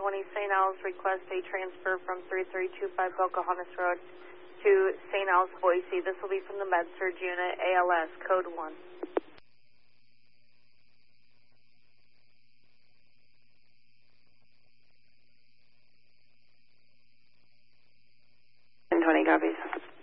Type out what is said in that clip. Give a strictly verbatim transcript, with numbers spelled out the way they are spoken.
twenty Saint Al's, request a transfer from three three two five Pocahontas Road to Saint Al's, Boise. This will be from the Med-Surg unit, A L S, code one. ten twenty copies.